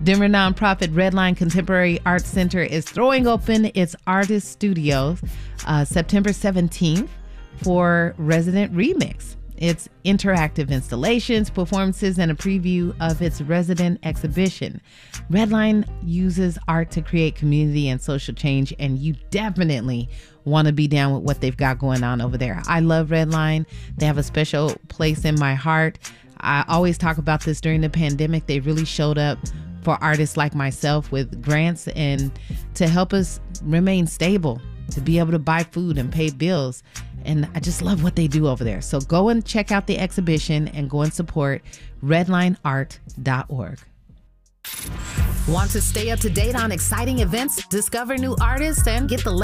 Denver nonprofit Redline Contemporary Art Center is throwing open its artist studios September 17th for Resident Remix. It's interactive installations, performances, and a preview of its resident exhibition. Redline uses art to create community and social change, and you definitely want to be down with what they've got going on over there. I love Redline. They have a special place in my heart. I always talk about this during the pandemic. They really showed up for artists like myself with grants and to help us remain stable, to be able to buy food and pay bills. And I just love what they do over there. So go and check out the exhibition and go and support redlineart.org. Want to stay up to date on exciting events, discover new artists, and get the